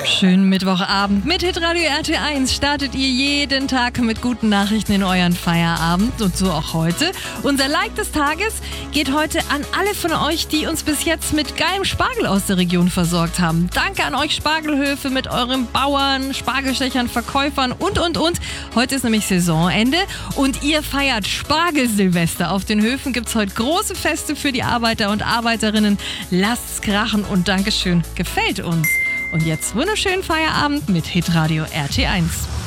Schönen Mittwochabend. Mit Hitradio RT1 startet ihr jeden Tag mit guten Nachrichten in euren Feierabend und so auch heute. Unser Like des Tages geht heute an alle von euch, die uns bis jetzt mit geilem Spargel aus der Region versorgt haben. Danke an euch Spargelhöfe mit euren Bauern, Spargelstechern, Verkäufern und. Heute ist nämlich Saisonende und ihr feiert Spargelsilvester. Auf den Höfen gibt es heute große Feste für die Arbeiter und Arbeiterinnen. Lasst's krachen und Dankeschön, gefällt uns. Und jetzt wunderschönen Feierabend mit Hitradio RT1.